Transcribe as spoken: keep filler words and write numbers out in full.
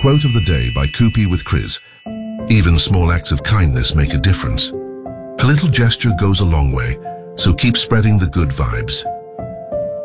Quote of the day by Koopy with Chris. Even small acts of kindness make a difference. A little gesture goes a long way, so keep spreading the good vibes.